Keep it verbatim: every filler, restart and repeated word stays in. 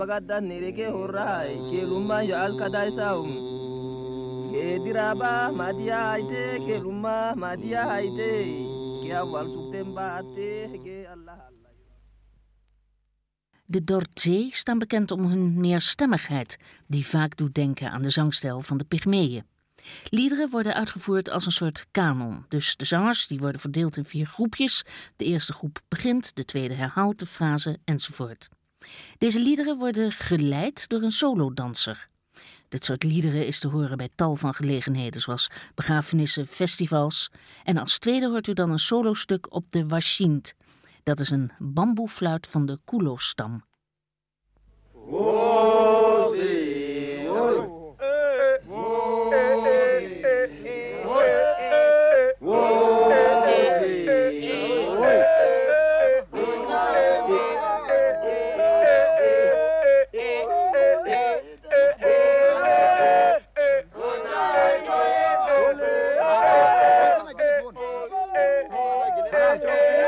Pagadan nereke horai ke lumma ya al kadai saum ke diraba madia ite ke lumma madia ite ke awal suktemba ate ke Allah Allah. De Dordzee staan bekend om hun meerstemmigheid, die vaak doet denken aan de zangstijl van de Pygmeeën. Liederen worden uitgevoerd als een soort kanon. Dus de zangers die worden verdeeld in vier groepjes. De eerste groep begint, de tweede herhaalt de frase enzovoort. Deze liederen worden geleid door een solodanser. Dit soort liederen is te horen bij tal van gelegenheden, zoals begrafenissen, festivals. En als tweede hoort u dan een solostuk op de washint. Dat is een bamboefluit van de Kulo-stam. Hey!